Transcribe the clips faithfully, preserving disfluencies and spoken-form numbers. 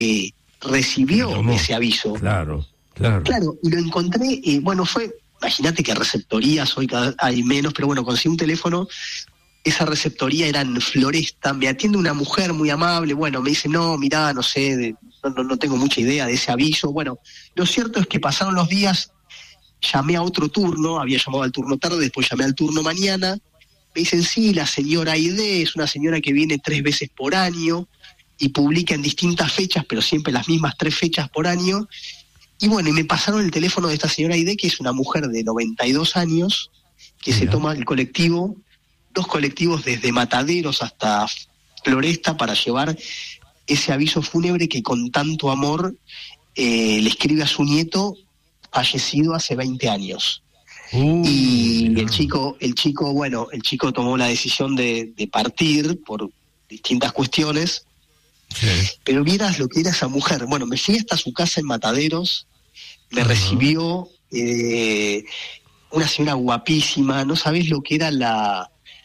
eh, recibió ese aviso. Claro, claro. Claro, y lo encontré, y bueno, fue, imagínate que receptorías hoy cada, hay menos, pero bueno, conseguí un teléfono, esa receptoría era en Floresta, me atiende una mujer muy amable, bueno, me dice, no, mirá, no sé, de, no, no tengo mucha idea de ese aviso. Bueno, lo cierto es que pasaron los días, llamé a otro turno, había llamado al turno tarde, después llamé al turno mañana, me dicen, sí, la señora Aide es una señora que viene tres veces por año y publica en distintas fechas, pero siempre las mismas tres fechas por año. Y bueno, y me pasaron el teléfono de esta señora Aide, que es una mujer de noventa y dos años, que Mira. se toma el colectivo, dos colectivos desde Mataderos hasta Floresta para llevar ese aviso fúnebre que con tanto amor eh, le escribe a su nieto, fallecido hace veinte años. Uh, y no. el chico, el chico, bueno, el chico tomó la decisión de, de partir por distintas cuestiones, sí. pero vieras lo que era esa mujer. Bueno, me fui hasta su casa en Mataderos, me uh-huh. recibió eh, una señora guapísima, no sabés lo que era la,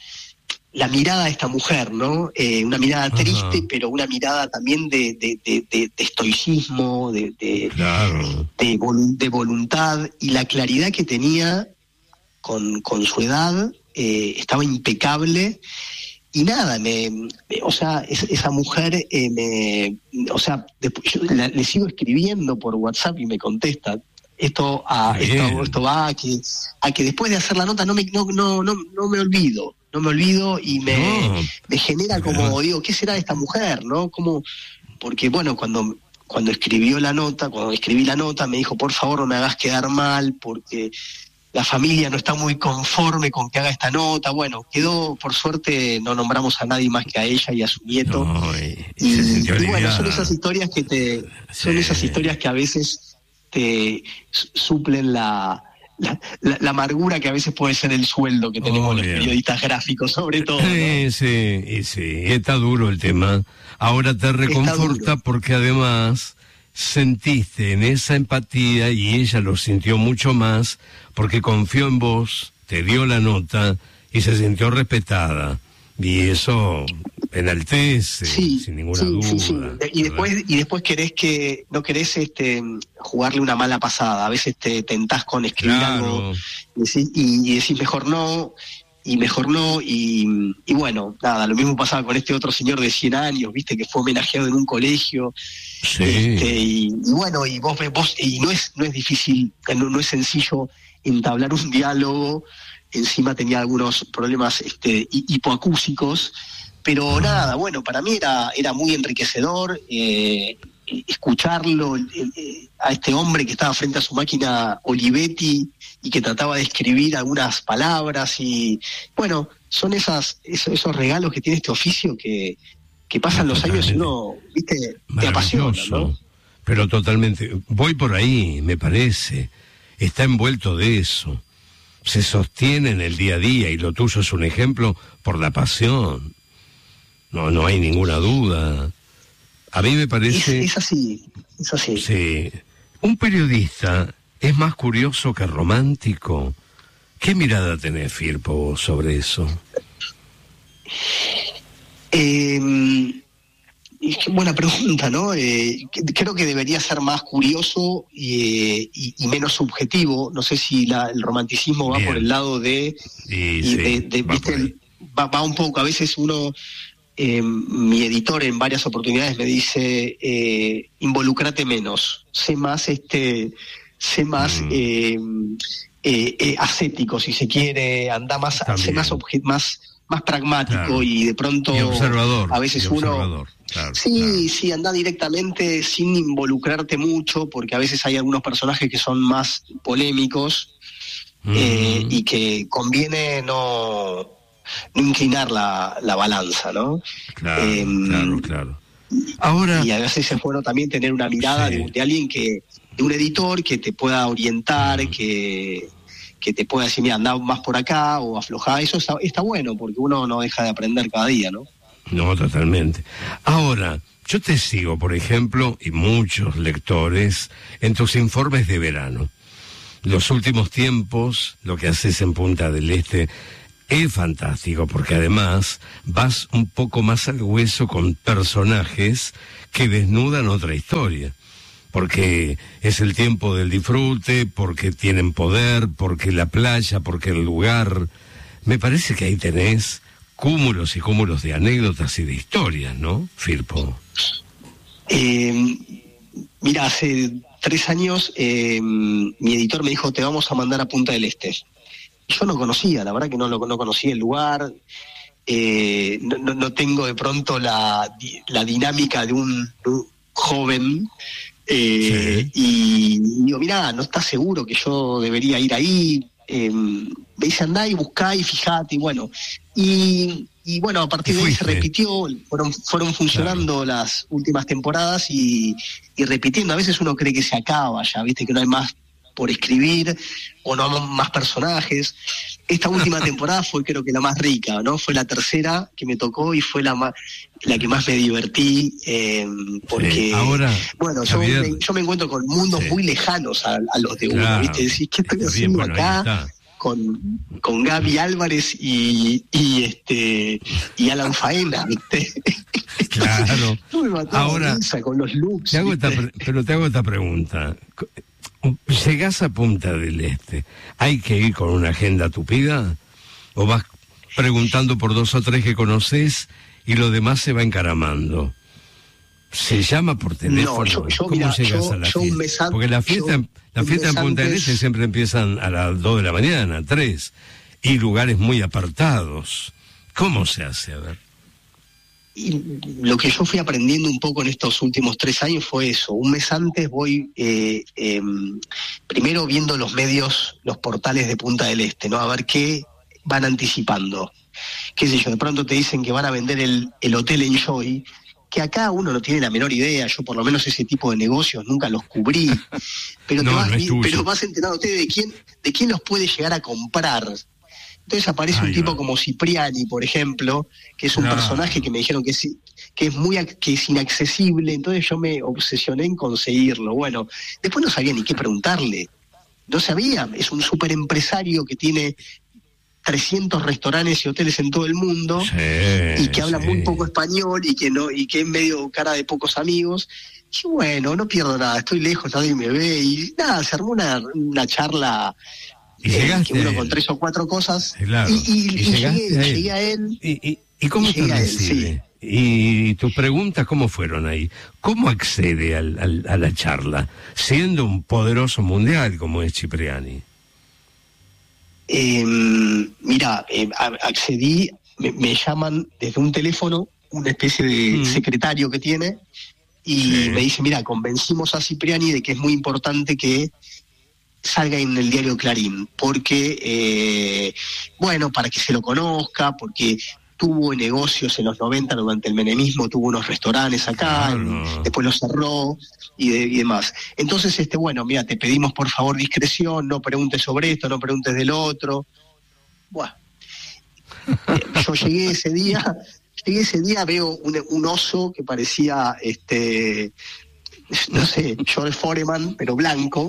la mirada de esta mujer, ¿no? Eh, una mirada uh-huh. triste, pero una mirada también de, de, de, de, de estoicismo, de, de, claro. de, vol- de voluntad, y la claridad que tenía con, con su edad, eh, estaba impecable. Y nada, me, me o sea, es, esa mujer, eh, me, o sea, después yo la, le sigo escribiendo por WhatsApp y me contesta. Esto, a, esto, esto va a que, a que después de hacer la nota no me, no, no, no, no me olvido, no me olvido y me, no. me genera como, digo, ¿qué será de esta mujer, no? Como, porque bueno, cuando, cuando escribió la nota, cuando escribí la nota, me dijo, por favor no me hagas quedar mal, porque la familia no está muy conforme con que haga esta nota. Bueno, quedó, por suerte, no nombramos a nadie más que a ella y a su nieto. No, y, y, y bueno, son esas historias que te, sí. son esas historias que a veces te suplen la, la, la, la amargura que a veces puede ser el sueldo que tenemos oh, los bien. periodistas gráficos, sobre todo. Sí, ¿no? sí, y sí, está duro el tema. Ahora te reconforta porque además sentiste en esa empatía y ella lo sintió mucho más porque confió en vos, te dio la nota y se sintió respetada. Y eso enaltece, sí, sin ninguna sí, duda. Sí, sí. Y después, y después querés que, no querés este jugarle una mala pasada. A veces te tentás con escribir claro. algo y decís, y, y decís mejor no, y mejor no, y, y bueno, nada, lo mismo pasaba con este otro señor de cien años, viste, que fue homenajeado en un colegio. Sí. Este, y, y bueno, y vos, vos, y no es, no es difícil, no, no es sencillo entablar un diálogo. Encima tenía algunos problemas este, hipoacúsicos, pero nada, bueno, para mí era, era muy enriquecedor eh, escucharlo, eh, a este hombre que estaba frente a su máquina Olivetti y que trataba de escribir algunas palabras, y bueno, son esas esos, esos regalos que tiene este oficio que, que pasan los años y uno, viste, te apasiona, ¿no? Pero totalmente, voy por ahí, me parece, está envuelto de eso. Se sostiene en el día a día, y lo tuyo es un ejemplo por la pasión. No, no hay ninguna duda. A mí me parece... Es, es así, es así. Sí. Un periodista es más curioso que romántico. ¿Qué mirada tenés, Firpo, sobre eso? Eh... Es buena pregunta, ¿no? Eh, creo que debería ser más curioso y, y, y menos subjetivo. No sé si la, el romanticismo va Bien. por el lado de... Y, y sí, de, de va, ¿viste? Va, va un poco, a veces uno... Eh, mi editor en varias oportunidades me dice, eh, involúcrate menos, sé más, este, sé más mm. eh, eh, eh, ascético, si se quiere, anda más, sé más, obje- más, más pragmático, claro. y de pronto y observador, a veces y uno... Claro, sí, claro. sí, anda directamente sin involucrarte mucho, porque a veces hay algunos personajes que son más polémicos mm. eh, y que conviene no, no inclinar la, la balanza, ¿no? Claro, eh, claro, claro. Ahora, y a veces es bueno también tener una mirada sí. de, de alguien que, de un editor que te pueda orientar, mm. que, que te pueda decir, mira, anda más por acá o aflojá. Eso está, está bueno, porque uno no deja de aprender cada día, ¿no? No, totalmente. Ahora, yo te sigo, por ejemplo, y muchos lectores, en tus informes de verano. Los últimos tiempos, lo que haces en Punta del Este, es fantástico, porque además vas un poco más al hueso con personajes que desnudan otra historia. Porque es el tiempo del disfrute, porque tienen poder, porque la playa, porque el lugar. Me parece que ahí tenés cúmulos y cúmulos de anécdotas y de historias, ¿no, Firpo? Eh, mira, hace tres años eh, mi editor me dijo, te vamos a mandar a Punta del Este. Yo no conocía, la verdad que no, no conocía el lugar, eh, no, no, no tengo de pronto la, la dinámica de un, un joven, eh, sí. y digo, mirá, no estás seguro que yo debería ir ahí, eh, me dice andá y buscá y fijate, y bueno, y, y bueno, a partir de ahí se repitió, fueron, fueron funcionando claro. las últimas temporadas y, y repitiendo, a veces uno cree que se acaba ya, viste que no hay más por escribir, o no más personajes. Esta última temporada fue creo que la más rica, ¿no? Fue la tercera que me tocó y fue la más, la que más me divertí, eh, porque, sí, ahora, bueno, yo me, yo me encuentro con mundos sí. muy lejanos a, a los de claro. uno, ¿viste? Decís, ¿qué estoy haciendo bien, bueno, acá? Con, con Gaby Álvarez y, y este y Alan Faena, ¿viste? Claro. Ahora, con los looks, te hago esta, pero te hago esta pregunta. ¿Llegás a Punta del Este? ¿Hay que ir con una agenda tupida? ¿O vas preguntando por dos o tres que conoces y lo demás se va encaramando? ¿Se llama por teléfono? No, yo, yo, ¿Cómo mira, llegas yo, a la yo fiesta? mes an- Porque la fiesta, yo, la fiesta en Punta antes... del Este siempre empiezan a las dos de la mañana, tres, y lugares muy apartados. ¿Cómo se hace? A ver. Y lo que yo fui aprendiendo un poco en estos últimos tres años fue eso. Un mes antes voy eh, eh, primero viendo los medios, los portales de Punta del Este, ¿no? A ver qué van anticipando. Qué sé yo, de pronto te dicen que van a vender el, el Hotel Enjoy, que acá uno no tiene la menor idea. Yo por lo menos ese tipo de negocios nunca los cubrí. Pero, no, te vas, no es pero vas enterándote de quién, de quién los puede llegar a comprar. Entonces aparece Ay, un tipo no. como Cipriani, por ejemplo, que es un no. personaje que me dijeron que es, que es muy que es inaccesible, entonces yo me obsesioné en conseguirlo. Bueno, después no sabía ni qué preguntarle. No sabía, es un súper empresario que tiene trescientos restaurantes y hoteles en todo el mundo, sí, y que habla sí. muy poco español y que no y que es medio cara de pocos amigos. Y bueno, no pierdo nada, estoy lejos, nadie me ve, y nada, se armó una, una charla. Y eh, que uno con tres o cuatro cosas claro. y, y, y, y llegué, a llegué a él y, y, y cómo y te recibe él, sí. y tus preguntas cómo fueron ahí, cómo accede al, al, a la charla siendo un poderoso mundial como es Cipriani. Eh, mira, eh, accedí, me, me llaman desde un teléfono, una especie de mm. secretario que tiene, y sí. me dice, mira, convencimos a Cipriani de que es muy importante que salga en el diario Clarín, porque, eh, bueno, para que se lo conozca, porque tuvo negocios en los noventa durante el menemismo, tuvo unos restaurantes acá, claro. y después los cerró y, de, y demás. Entonces, este, bueno, mira, te pedimos por favor discreción, no preguntes sobre esto, no preguntes del otro. Bueno, yo llegué ese día, llegué ese día, veo un, un oso que parecía, este, no sé, George Foreman, pero blanco.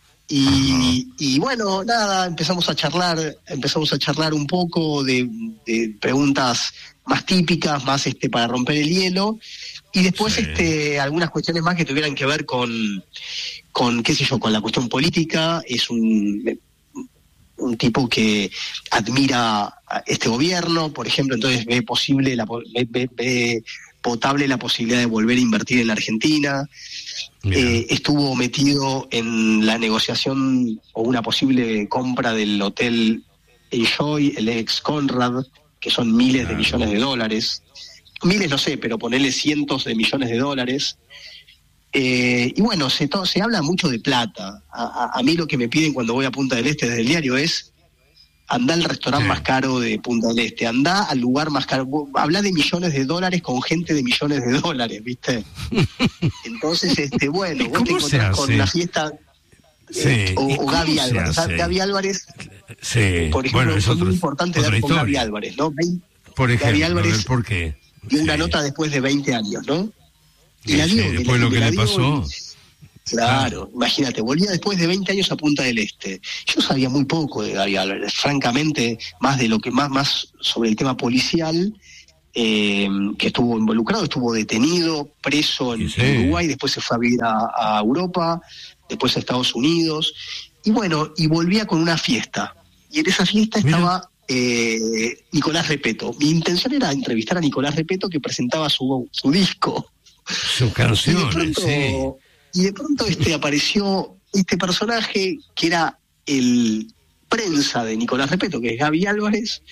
Y, y bueno, nada, empezamos a charlar, empezamos a charlar un poco de, de preguntas más típicas, más este para romper el hielo, y después sí. este algunas cuestiones más que tuvieran que ver con, con qué sé yo, con la cuestión política. Es un un tipo que admira a este gobierno, por ejemplo, entonces ve posible la ve, ve, ve potable la posibilidad de volver a invertir en la Argentina. Eh, estuvo metido en la negociación o una posible compra del Hotel Enjoy, el ex Conrad, que son miles claro. de millones de dólares. Miles no sé, pero ponerle cientos de millones de dólares. Eh, y bueno, se, to- se habla mucho de plata. A, a, a mí lo que me piden cuando voy a Punta del Este desde el diario es andá al restaurante sí. más caro de Punta del Este, andá al lugar más caro, habla de millones de dólares con gente de millones de dólares, ¿viste? Entonces, este, bueno, vos te encontrás con la fiesta sí. eh, o, o Gaby Álvarez. Gaby Álvarez, sí. por ejemplo, bueno, es otro, muy importante dar con Gaby Álvarez, ¿no? Por ejemplo, Gaby Álvarez, a ver, ¿por qué? dio sí. una nota después de veinte años, ¿no? Y sí, la dio, sí, después la, lo que le pasó. Claro, ah. Imagínate, volvía después de veinte años a Punta del Este. Yo sabía muy poco de Gaby Álvarez, francamente, más de lo que más, más sobre el tema policial, eh, que estuvo involucrado, estuvo detenido, preso en, sí. en Uruguay, después se fue a vivir a, a Europa, después a Estados Unidos, y bueno, y volvía con una fiesta. Y en esa fiesta Mira. estaba eh, Nicolás Repetto. Mi intención era entrevistar a Nicolás Repetto, que presentaba su, su disco. Sus canciones, sí. Y de pronto este apareció este personaje que era el prensa de Nicolás Repetto, que es Gaby Álvarez,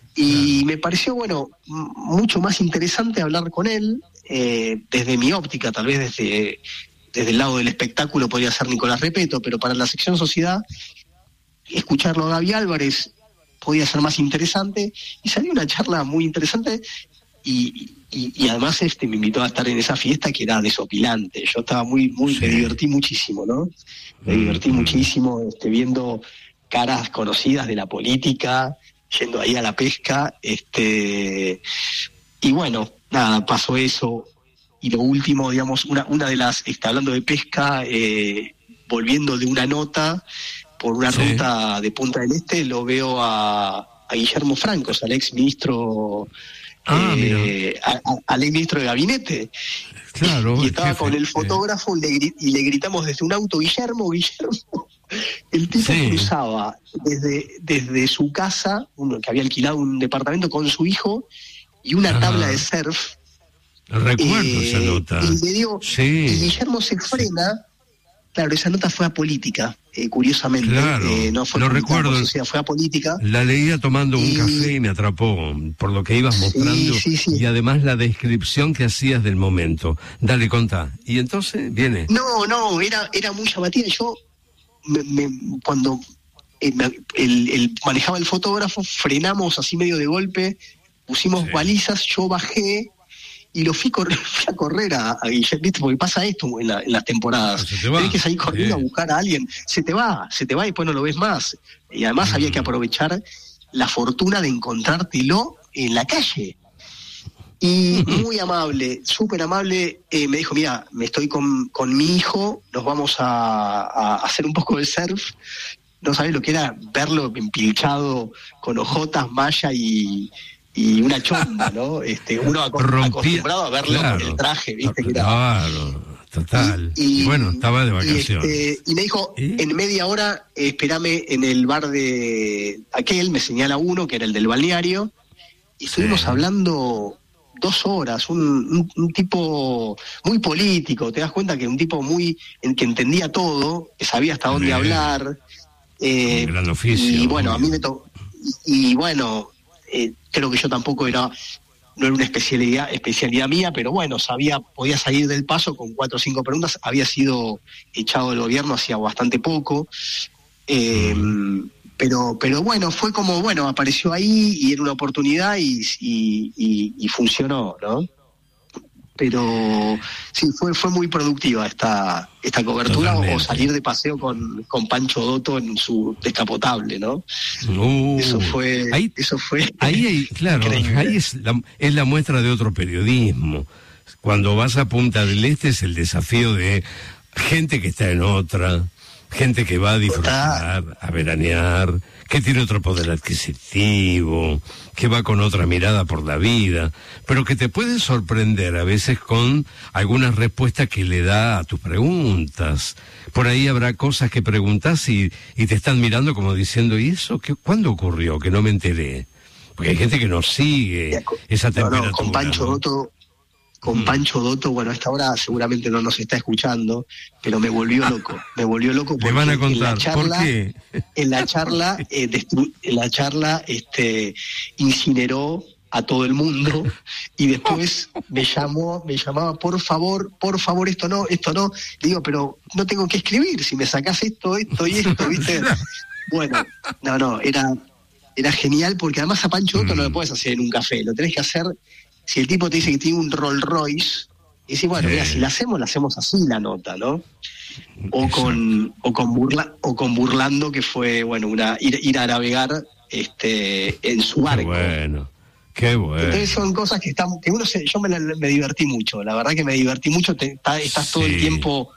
y claro. me pareció, bueno, m- mucho más interesante hablar con él, eh, desde mi óptica, tal vez desde, desde el lado del espectáculo podría ser Nicolás Repetto, pero para la sección sociedad, escucharlo a Gaby Álvarez podía ser más interesante, y salió una charla muy interesante. Y, y, y además este me invitó a estar en esa fiesta que era desopilante. Yo estaba muy, muy, sí. me divertí muchísimo, ¿no? Me mm, divertí mm. muchísimo este, viendo caras conocidas de la política, yendo ahí a la pesca, este y bueno, nada, pasó eso. Y lo último, digamos, una, una de las, está hablando de pesca, eh, volviendo de una nota, por una sí. ruta de Punta del Este, lo veo a, a Guillermo Francos, al ex ministro Ah, eh, a, a, al ex ministro de gabinete. Claro, y estaba jefe, con el fotógrafo eh. le, y le gritamos desde un auto, Guillermo, Guillermo. El tipo sí. cruzaba desde, desde su casa, uno que había alquilado un departamento con su hijo, y una Ajá. tabla de surf. Recuerdo eh, esa nota. Y le dio, sí. y Guillermo se frena. Claro, esa nota fue a política, eh, curiosamente. Claro, eh, no fue lo recuerdo. Sociedad, fue a política. La leía tomando y... un café y me atrapó por lo que ibas mostrando sí, sí, sí. y además la descripción que hacías del momento. Dale, contá. Y entonces viene. No, no, era era muy llamativa. Yo, me, me, cuando eh, me, el, el manejaba el fotógrafo, frenamos así medio de golpe, pusimos sí. balizas, yo bajé. Y lo fui, correr, fui a correr a, a Guillermo, ¿viste? Porque pasa esto en, la, en las temporadas. Tienes que salir corriendo sí. a buscar a alguien. Se te va, se te va y después no lo ves más. Y además mm. había que aprovechar la fortuna de encontrártelo en la calle. Y muy amable, súper amable, eh, me dijo, mira, me estoy con, con mi hijo, nos vamos a, a hacer un poco de surf. No sabés lo que era verlo empilchado con ojotas, malla y... y una chomba, ¿no? Este, uno Rompía, acostumbrado a verlo claro, con el traje, ¿viste? Claro, total. Y, y, y bueno, estaba de vacaciones. Y, este, y me dijo, ¿Y? en media hora, eh, espérame en el bar de aquel, me señala uno, que era el del balneario, y estuvimos sí. hablando dos horas, un, un, un tipo muy político, te das cuenta que un tipo muy, en, que entendía todo, que sabía hasta dónde sí. hablar. Eh, un gran oficio. Y bueno, a mí me tocó, y, y bueno... Eh, creo que yo tampoco era, no era una especialidad, especialidad mía, pero bueno, sabía, podía salir del paso con cuatro o cinco preguntas, había sido echado del gobierno hacía bastante poco, eh, mm. pero pero bueno, fue como, bueno, apareció ahí y era una oportunidad y, y, y, y funcionó, ¿no? Pero sí, fue fue muy productiva esta esta cobertura. Totalmente. O salir de paseo con, con Pancho Dotto en su descapotable, ¿no? Uh, eso fue ahí, eso fue ahí hay, claro, increíble. Ahí es la, es la muestra de otro periodismo. Cuando vas a Punta del Este es el desafío de gente que está en otra, gente que va a disfrutar, Total. a veranear, que tiene otro poder adquisitivo, que va con otra mirada por la vida, pero que te puede sorprender a veces con algunas respuestas que le da a tus preguntas. Por ahí habrá cosas que preguntas y, y te están mirando como diciendo, ¿y eso qué, cuándo ocurrió? Que no me enteré. Porque hay gente que no sigue esa temperatura. No, no, con Pancho Dotto, con mm. Pancho Dotto, bueno, a esta hora seguramente no nos está escuchando, pero me volvió loco, me volvió loco porque me van a contar, en la charla, ¿por qué? En la charla, eh, destru- en la charla, este, incineró a todo el mundo y después me llamó, me llamaba, por favor, por favor, esto no, esto no. Le digo, pero no tengo que escribir, si me sacás esto, esto y esto, ¿viste? Bueno, no, no, era, era genial porque además a Pancho Dotto mm. no lo puedes hacer en un café, lo tenés que hacer. Si el tipo te dice que tiene un Rolls Royce, y dice, bueno, sí. mira, si la hacemos, la hacemos así la nota, ¿no? O con, o con burla, o con Burlando, que fue, bueno, una ir, ir a navegar este en su barco. Qué bueno, qué bueno. Entonces son cosas que están, que uno se, yo me, me divertí mucho, la verdad que me divertí mucho, te, está, estás sí. todo el tiempo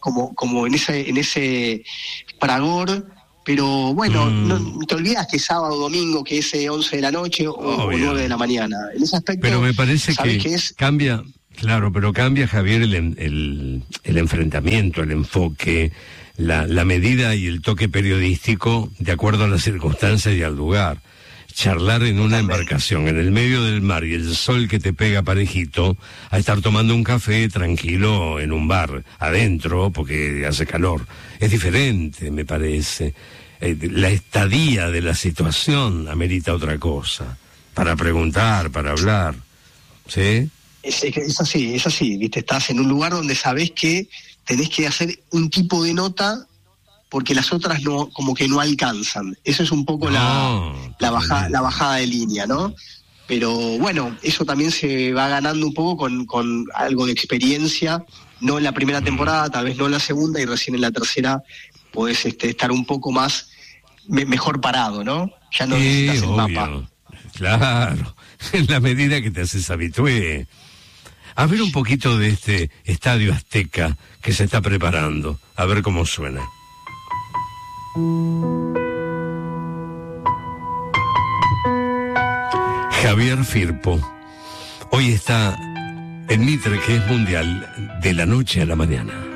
como, como en ese, en ese fragor, pero bueno, mm. no te olvidas que sábado, domingo, que es once de la noche o, o nueve de la mañana. En ese aspecto, pero me parece que, que es... cambia, claro, pero cambia, Javier, el, el, el enfrentamiento, el enfoque, la, la medida y el toque periodístico de acuerdo a las circunstancias y al lugar. Charlar en una embarcación, en el medio del mar y el sol que te pega parejito, a estar tomando un café tranquilo en un bar, adentro, porque hace calor. Es diferente, me parece. Eh, la estadía de la situación amerita otra cosa, para preguntar, para hablar. ¿Sí? Es, es así, es así, ¿viste? Estás en un lugar donde sabés que tenés que hacer un tipo de nota porque las otras no, como que no alcanzan. Eso es un poco no, la, la, baja, la bajada de línea, ¿no? Pero bueno, eso también se va ganando un poco con, con algo de experiencia, no en la primera temporada, tal vez no en la segunda, y recién en la tercera podés este, estar un poco más, me, mejor parado, ¿no? Ya no sí, necesitas el obvio. mapa. Claro, en la medida que te haces habitué. A ver un poquito de este Estadio Azteca que se está preparando, a ver cómo suena. Javier Firpo hoy está en Mitre, que es mundial, de la noche a la mañana.